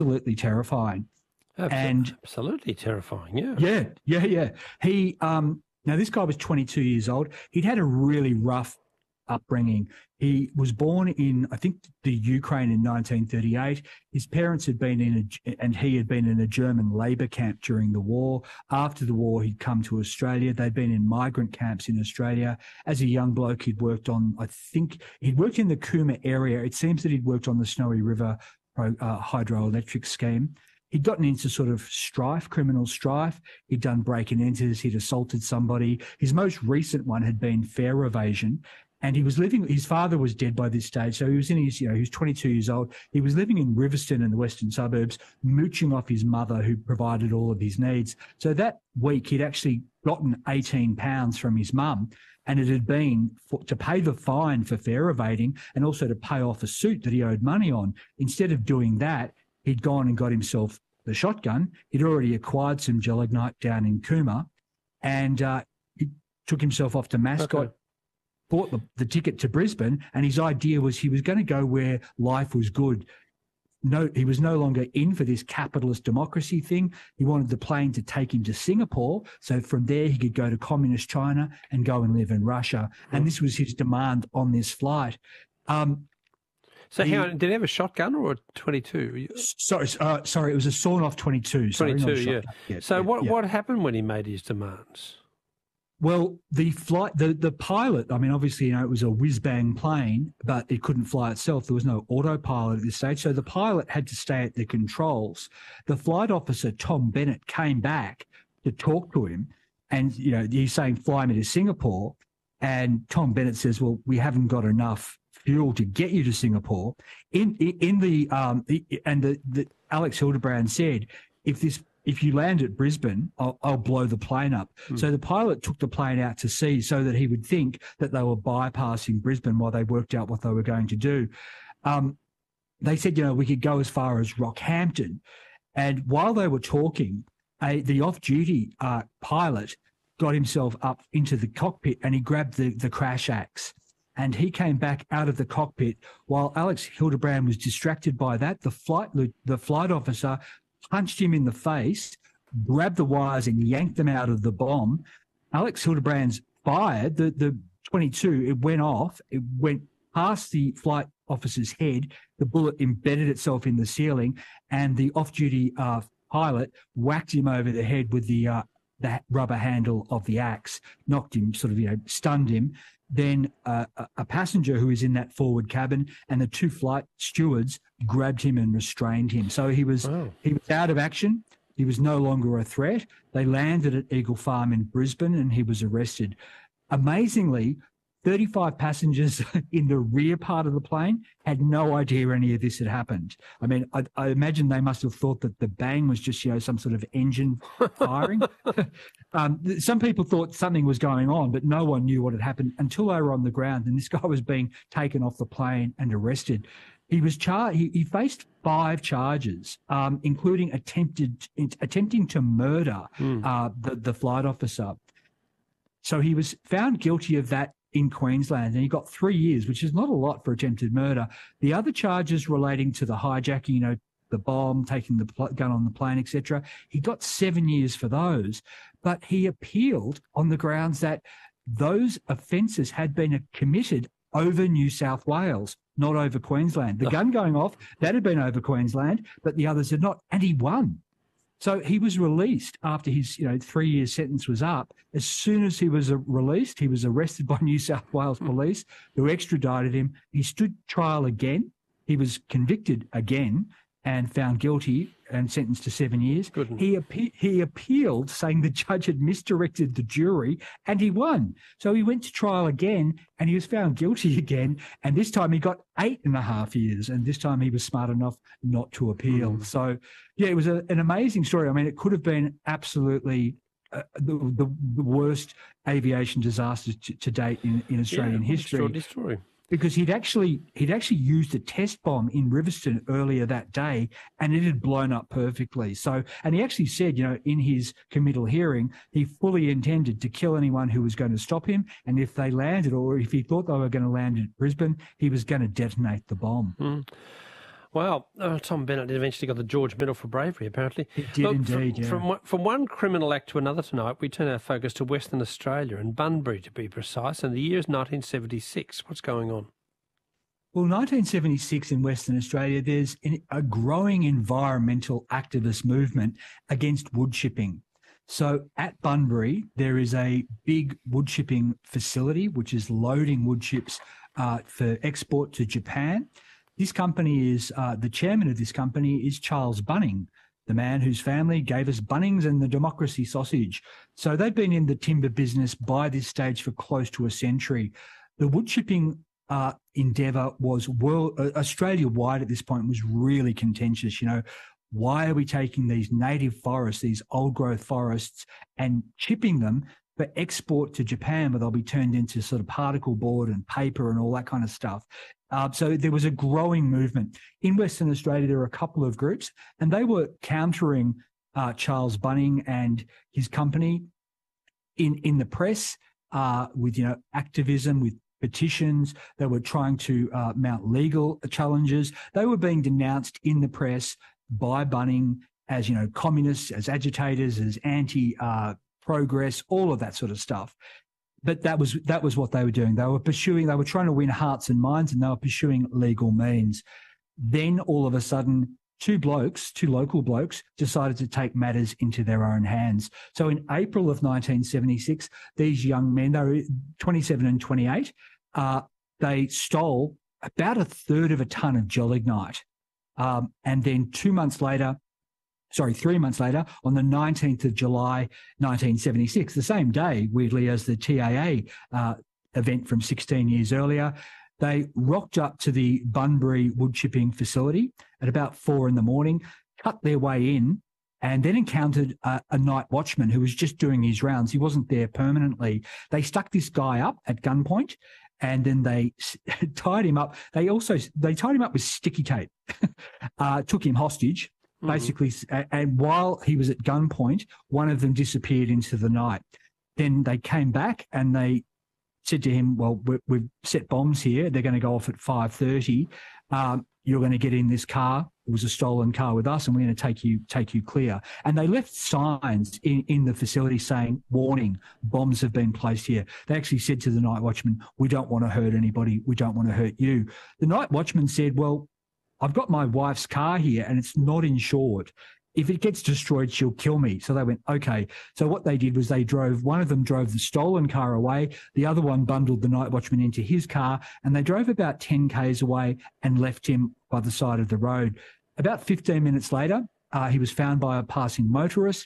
absolutely terrifying. And absolutely terrifying, yeah. Yeah. He now this guy was 22 years old. He'd had a really rough upbringing. He was born in, I think, the Ukraine in 1938. His parents had been and he had been in a German labor camp during the war. After the war, he'd come to Australia. They'd been in migrant camps in Australia. As a young bloke, he'd worked in the Cooma area. It seems that he'd worked on the Snowy River hydroelectric scheme. He'd gotten into sort of criminal strife. He'd done break and enters. He'd assaulted somebody. His most recent one had been fare evasion. And his father was dead by this stage. So he was he was 22 years old. He was living in Riverstone in the western suburbs, mooching off his mother who provided all of his needs. So that week he'd actually gotten £18 from his mum, and it had been to pay the fine for fare evading and also to pay off a suit that he owed money on. Instead of doing that, he'd gone and got himself the shotgun. He'd already acquired some gelignite down in Cooma, and he took himself off to Mascot, bought the ticket to Brisbane, and his idea was he was going to go where life was good. No, he was no longer in for this capitalist democracy thing. He wanted the plane to take him to Singapore, so from there he could go to communist China and go and live in Russia. And this was his demand on this flight. So did he have a shotgun or a 22? Sorry, it was a sawn-off 22. 22, yeah. So what happened when he made his demands? Well, the pilot, I mean, obviously, it was a whiz-bang plane, but it couldn't fly itself. There was no autopilot at this stage. So the pilot had to stay at the controls. The flight officer, Tom Bennett, came back to talk to him. And, he's saying, fly me to Singapore. And Tom Bennett says, well, we haven't got enough fuel to get you to Singapore. Alex Hildebrand said, if you land at Brisbane, I'll blow the plane up. So the pilot took the plane out to sea so that he would think that they were bypassing Brisbane while they worked out what they were going to do. They said, we could go as far as Rockhampton. And while they were talking, the off-duty pilot got himself up into the cockpit and he grabbed the crash axe. And he came back out of the cockpit while Alex Hildebrand was distracted by that. The flight officer punched him in the face, grabbed the wires and yanked them out of the bomb. Alex Hildebrand's fired. The 22, it went off. It went past the flight officer's head. The bullet embedded itself in the ceiling, and the off-duty pilot whacked him over the head with the rubber handle of the axe, knocked him, stunned him. Then a passenger who was in that forward cabin and the two flight stewards grabbed him and restrained him. So he was out of action. He was no longer a threat. They landed at Eagle Farm in Brisbane and he was arrested. Amazingly, 35 passengers in the rear part of the plane had no idea any of this had happened. I mean, I imagine they must have thought that the bang was just, some sort of engine firing. Some people thought something was going on, but no one knew what had happened until they were on the ground and this guy was being taken off the plane and arrested. He was he faced 5 charges, including attempting to murder the flight officer. So he was found guilty of that in Queensland, and he got 3 years, which is not a lot for attempted murder. The other charges relating to the hijacking, the bomb, taking the gun on the plane, etc., he got 7 years for those. But he appealed on the grounds that those offences had been committed over New South Wales, not over Queensland. The gun going off, that had been over Queensland, but the others had not, and he won. So he was released after his 3-year sentence was up. As soon as he was released, he was arrested by New South Wales police, who extradited him. He stood trial again. He was convicted again and found guilty and sentenced to 7 years. He appealed, saying the judge had misdirected the jury, and he won. So he went to trial again, and he was found guilty again. And this time he got 8.5 years, and this time he was smart enough not to appeal. So, yeah, it was an amazing story. I mean, it could have been absolutely the worst aviation disaster to date in Australian history. Extraordinary story. Because he'd actually used a test bomb in Riverstone earlier that day, and it had blown up perfectly. So, and he actually said, in his committal hearing, he fully intended to kill anyone who was going to stop him, and if they landed, or if he thought they were going to land in Brisbane, he was going to detonate the bomb. Well, Tom Bennett eventually got the George Medal for bravery, apparently. It did indeed, yeah. From one criminal act to another tonight, we turn our focus to Western Australia and Bunbury, to be precise, and the year is 1976. What's going on? Well, 1976 in Western Australia, there's a growing environmental activist movement against wood chipping. So at Bunbury, there is a big wood chipping facility, which is loading wood chips for export to Japan. This company is, the chairman of this company is Charles Bunning, the man whose family gave us Bunnings and the democracy sausage. So they've been in the timber business by this stage for close to a century. The wood chipping endeavour was Australia-wide at this point was really contentious. You know, why are we taking these native forests, these old-growth forests, and chipping them for export to Japan, where they'll be turned into sort of particle board and paper and all that kind of stuff? So there was a growing movement. In Western Australia, there were a couple of groups, and they were countering Charles Bunning and his company in the press with, you know, activism, with petitions. They were trying to mount legal challenges. They were being denounced in the press by Bunning as, you know, communists, as agitators, as anti-progress, all of that sort of stuff. But that was what they were doing. They were trying to win hearts and minds, and they were pursuing legal means. Then all of a sudden, two local blokes, decided to take matters into their own hands. So in April of 1976, these young men, they were 27 and 28, they stole about a third of a tonne of gelignite. And then 3 months later, on the 19th of July, 1976, the same day, weirdly, as the TAA event from 16 years earlier, they rocked up to the Bunbury wood chipping facility at about 4 a.m, cut their way in, and then encountered a night watchman who was just doing his rounds. He wasn't there permanently. They stuck this guy up at gunpoint, and then they tied him up. They tied him up with sticky tape, took him hostage, basically. And while he was at gunpoint, one of them disappeared into the night. Then they came back and they said to him, well, we've set bombs here. They're going to go off at 5:30. You're going to get in this car. It was a stolen car with us, and we're going to take you clear. And they left signs in the facility saying, warning, bombs have been placed here. They actually said to the night watchman, we don't want to hurt anybody. We don't want to hurt you. The night watchman said, well, I've got my wife's car here and it's not insured. If it gets destroyed, she'll kill me. So they went, okay. So what they did was one of them drove the stolen car away. The other one bundled the night watchman into his car, and they drove about 10 k's away and left him by the side of the road. About 15 minutes later, he was found by a passing motorist.